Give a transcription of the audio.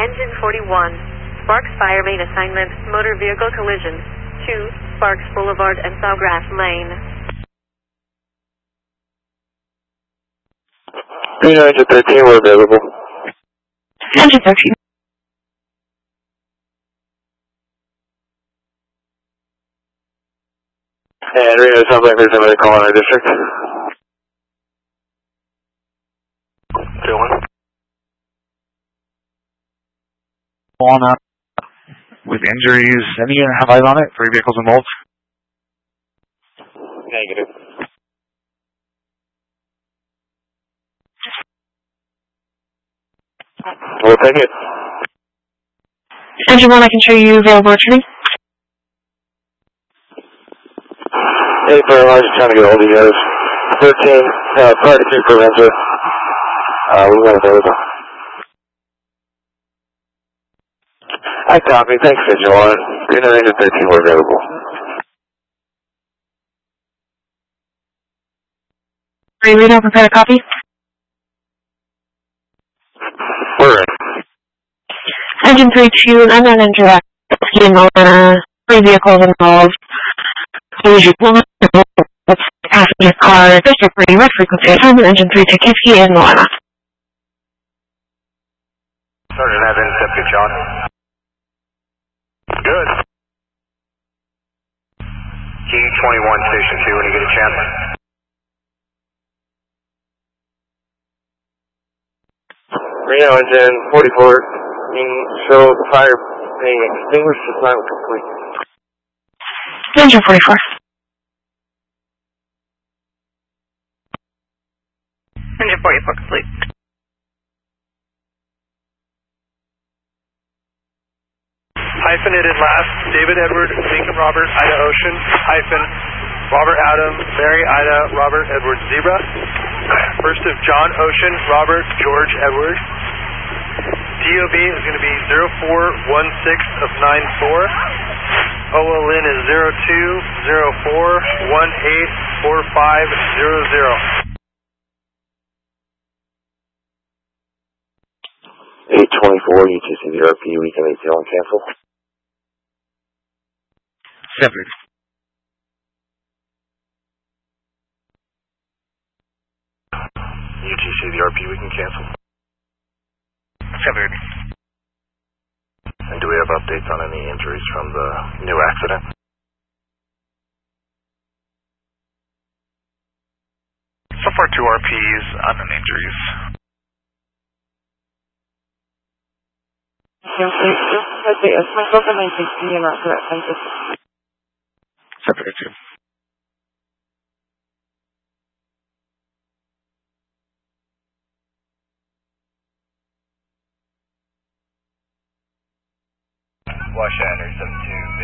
Engine 41, Sparks Fire Main Assignment, Motor Vehicle Collision, 2, Sparks Boulevard and Sawgrass Lane. Engine 13, we're available. Engine 13. And Reno, it sounds like there's another call in our district. Dylan. On up with injuries. Any have eyes on it? 3 vehicles involved? Negative. We'll take it. Engine 1, I can show you available returning. Hey, Pearl, I was just trying to get hold of you guys. 13, prior to Q Preventer. We went available. I copy. Thanks, Engine 1. Engine 13, we're available. Are you ready to prepare a copy? We're in. Engine 32, I'm not interact. Three vehicles involved. Passenger car, District 3, red frequency, assignment Engine 3 to Kiski and Moana. Sergeant Evans, Deputy John. Good. Key 21, Station 2, when you get a chance. Reno Engine 44, show the fire being extinguished, assignment complete. Engine 44. Engine 44 complete. Hyphenated last, David Edward, Lincoln Robert, Ida Ocean, hyphen, Robert Adam, Mary Ida, Robert Edward Zebra. First of John Ocean, Robert George Edward. DOB is going to be 0416 of 94. OLN is 0204184500. 824, UTC VRP, weekend ATL and cancel. 7. UTC VRP, we can cancel. 7. And do we have updates on any injuries from the new accident? So far 2 RPs, unknown injuries. Myself and my safety and not correct. Thank you. 7. Wash Anderson 2.